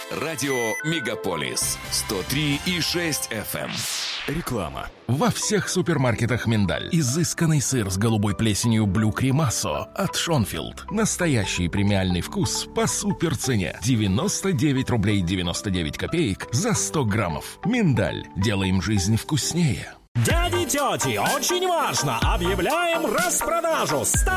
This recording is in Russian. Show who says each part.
Speaker 1: Радио Мегаполис 103,6 FM.
Speaker 2: Реклама. Во всех супермаркетах «Миндаль» изысканный сыр с голубой плесенью Blue Creamasso от Шонфилд. Настоящий премиальный вкус по суперцене. 99 рублей 99 копеек за 100 граммов. «Миндаль». Делаем жизнь вкуснее.
Speaker 3: Дяди, тети, очень важно! Объявляем распродажу!